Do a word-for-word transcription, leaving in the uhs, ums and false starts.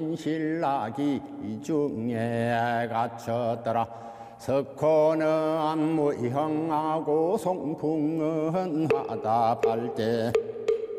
신라기 중에 갇혔더라. 석호는 무형하고 송풍은 하다 팔때